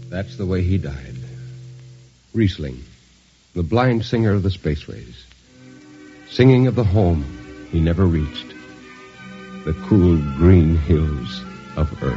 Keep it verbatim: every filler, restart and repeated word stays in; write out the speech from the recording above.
That's the way he died. Riesling, the blind singer of the spaceways, singing of the home he never reached, the cool green hills of Earth.